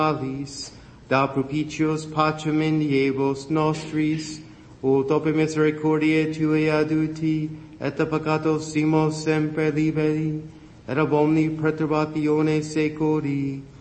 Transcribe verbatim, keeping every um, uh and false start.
da propitios pacem in diebus nostris, ut ope misericordiae Tui aduti, et a peccatos simos sempre liberi, et ab omni perturbatione secoli,